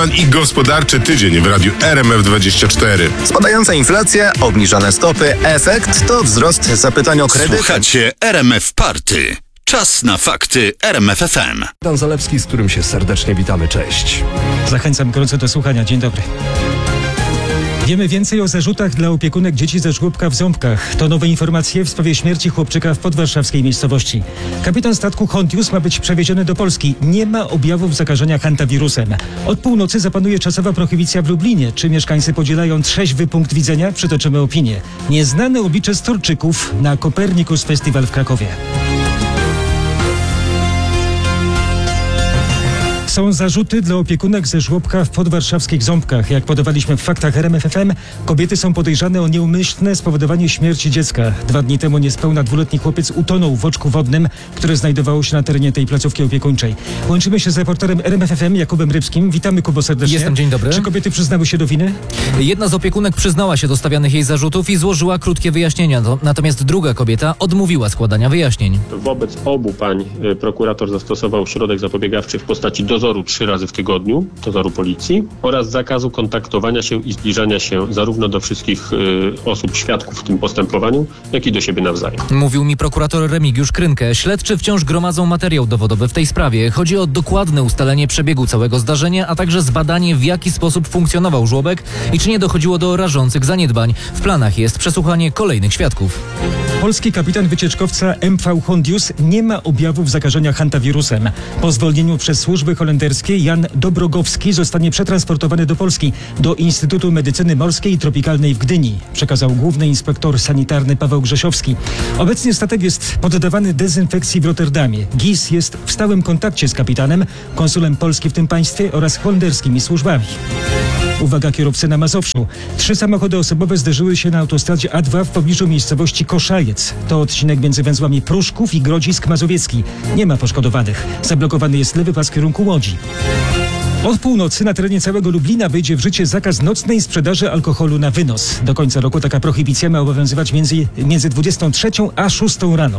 Neumann i gospodarczy tydzień w radiu RMF24. Spadająca inflacja, obniżone stopy, efekt to wzrost zapytań o kredyt. Słuchacie RMF Party. Czas na fakty RMF FM. Dan Zalewski, z którym się serdecznie witamy. Cześć. Zachęcam gorąco do słuchania. Dzień dobry. Wiemy więcej o zarzutach dla opiekunek dzieci ze żłobka w Ząbkach. To nowe informacje w sprawie śmierci chłopczyka w podwarszawskiej miejscowości. Kapitan statku Hontius ma być przewieziony do Polski. Nie ma objawów zakażenia hantawirusem. Od północy zapanuje czasowa prohibicja w Lublinie. Czy mieszkańcy podzielają trzeźwy punkt widzenia? Przytoczymy opinię. Nieznane oblicze Storczyków na Kopernikus Festival w Krakowie. Są zarzuty dla opiekunek ze żłobka w podwarszawskich Ząbkach. Jak podawaliśmy w faktach RMF FM, kobiety są podejrzane o nieumyślne spowodowanie śmierci dziecka. 2 dni temu niespełna 2-letni chłopiec utonął w oczku wodnym, które znajdowało się na terenie tej placówki opiekuńczej. Łączymy się z reporterem RMF FM Jakubem Rybskim. Witamy, Kubo, serdecznie. Jestem, dzień dobry. Czy kobiety przyznały się do winy? Jedna z opiekunek przyznała się do stawianych jej zarzutów i złożyła krótkie wyjaśnienia. Natomiast druga kobieta odmówiła składania wyjaśnień. Wobec obu pań prokurator zastosował środek zapobiegawczy w postaci dozoru 3 razy w tygodniu, dozoru policji, oraz zakazu kontaktowania się i zbliżania się zarówno do wszystkich osób, świadków w tym postępowaniu, jak i do siebie nawzajem. Mówił mi prokurator Remigiusz Krynkę. Śledczy wciąż gromadzą materiał dowodowy w tej sprawie. Chodzi o dokładne ustalenie przebiegu całego zdarzenia, a także zbadanie, w jaki sposób funkcjonował żłobek i czy nie dochodziło do rażących zaniedbań. W planach jest przesłuchanie kolejnych świadków. Polski kapitan wycieczkowca MV Hontius nie ma objawów zakażenia hantawirusem. Po zwolnieniu przez służby holenderskie Jan Dobrogowski zostanie przetransportowany do Polski, do Instytutu Medycyny Morskiej i Tropikalnej w Gdyni, przekazał główny inspektor sanitarny Paweł Grzesiowski. Obecnie statek jest poddawany dezynfekcji w Rotterdamie. GIS jest w stałym kontakcie z kapitanem, konsulem Polski w tym państwie oraz holenderskimi służbami. Uwaga kierowcy na Mazowszu. 3 samochody osobowe zderzyły się na autostradzie A2 w pobliżu miejscowości Koszajec. To odcinek między węzłami Pruszków i Grodzisk Mazowiecki. Nie ma poszkodowanych. Zablokowany jest lewy pas w kierunku Łodzi. Od północy na terenie całego Lublina wejdzie w życie zakaz nocnej sprzedaży alkoholu na wynos. Do końca roku taka prohibicja ma obowiązywać między 23 a 6 rano.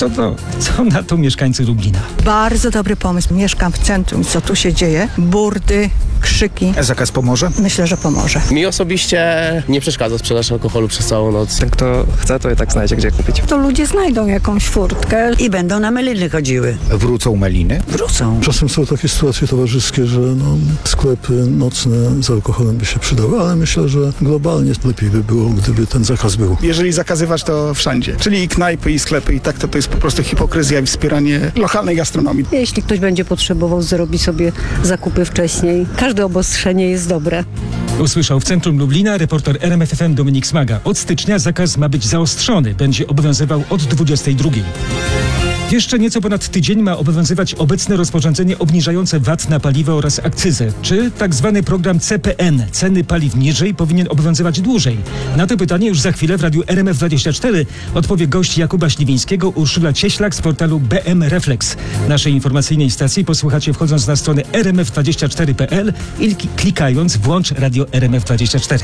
Co na to mieszkańcy Lublina? Bardzo dobry pomysł. Mieszkam w centrum. Co tu się dzieje? Burdy, krzyki. Zakaz pomoże? Myślę, że pomoże. Mi osobiście nie przeszkadza sprzedaż alkoholu przez całą noc. Ten, kto chce, to i tak znajdzie, gdzie kupić. To ludzie znajdą jakąś furtkę. I będą na meliny chodziły. Wrócą meliny? Wrócą. Czasem są takie sytuacje towarzyskie, że sklepy nocne z alkoholem by się przydały, ale myślę, że globalnie lepiej by było, gdyby ten zakaz był. Jeżeli zakazywać, to wszędzie. Czyli i knajpy, i sklepy, i tak to jest po prostu hipokryzja i wspieranie lokalnej gastronomii. Jeśli ktoś będzie potrzebował, zrobi sobie zakupy wcześniej. Każde obostrzenie jest dobre. Usłyszał w centrum Lublina reporter RMF FM Dominik Smaga. Od stycznia zakaz ma być zaostrzony. Będzie obowiązywał od 22. Jeszcze nieco ponad tydzień ma obowiązywać obecne rozporządzenie obniżające VAT na paliwo oraz akcyzę. Czy tak zwany program CPN, ceny paliw niżej, powinien obowiązywać dłużej? Na to pytanie już za chwilę w radiu RMF24 odpowie gość Jakuba Śliwińskiego, Urszula Cieślak z portalu BM Reflex. Naszej informacyjnej stacji posłuchacie wchodząc na stronę rmf24.pl i klikając włącz radio RMF24.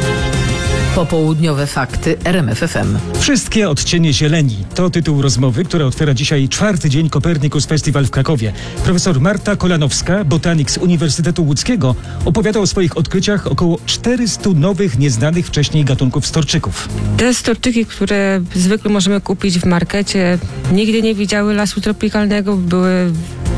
Popołudniowe fakty RMF FM. Wszystkie odcienie zieleni. To tytuł rozmowy, która otwiera dzisiaj 4. dzień Kopernikus Festival w Krakowie. Profesor Marta Kolanowska, botanik z Uniwersytetu Łódzkiego, opowiada o swoich odkryciach około 400 nowych, nieznanych wcześniej gatunków storczyków. Te storczyki, które zwykle możemy kupić w markecie, nigdy nie widziały lasu tropikalnego, były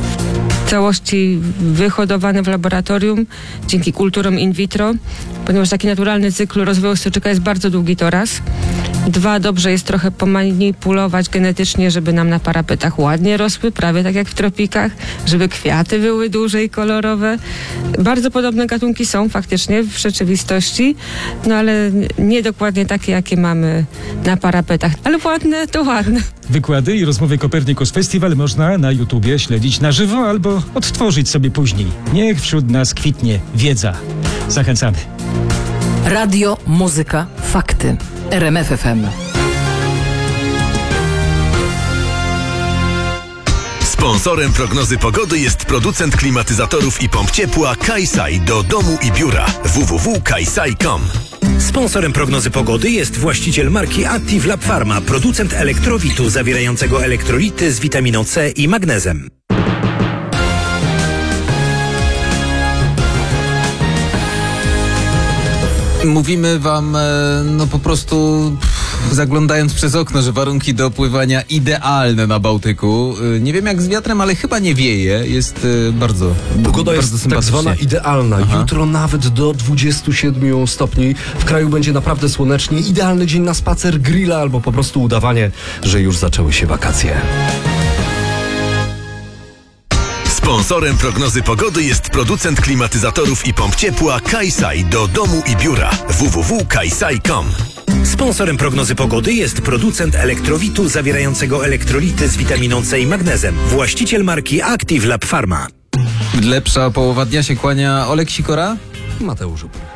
w całości wyhodowane w laboratorium dzięki kulturom in vitro, ponieważ taki naturalny cykl rozwoju storczyka jest bardzo długi to raz. 2, dobrze jest trochę pomanipulować genetycznie, żeby nam na parapetach ładnie rosły, prawie tak jak w tropikach, żeby kwiaty były duże i kolorowe. Bardzo podobne gatunki są faktycznie w rzeczywistości, no ale nie dokładnie takie, jakie mamy na parapetach. Ale ładne to ładne. Wykłady i rozmowy Kopernikus Festival można na YouTubie śledzić na żywo albo odtworzyć sobie później. Niech wśród nas kwitnie wiedza. Zachęcamy. Radio, muzyka, fakty. RMF FM. Sponsorem prognozy pogody jest producent klimatyzatorów i pomp ciepła Kaisai do domu i biura www.kaisai.com. Sponsorem prognozy pogody jest właściciel marki Active Lab Pharma, producent elektrowitu zawierającego elektrolity z witaminą C i magnezem. Mówimy wam, no po prostu zaglądając przez okno, że warunki do pływania idealne na Bałtyku. Nie wiem jak z wiatrem, ale chyba nie wieje. Jest bardzo Pogoda jest tak sympatycznie. zwana idealna. Jutro nawet do 27 stopni. W kraju będzie naprawdę słonecznie. Idealny dzień na spacer, grilla albo po prostu udawanie, że już zaczęły się wakacje. Sponsorem prognozy pogody jest producent klimatyzatorów i pomp ciepła Kaisai do domu i biura www.kaisai.com. Sponsorem prognozy pogody jest producent elektrowitu zawierającego elektrolity z witaminą C i magnezem. Właściciel marki Active Lab Pharma. Lepsza połowa dnia się kłania Olek Sikora. Mateusz Żubr.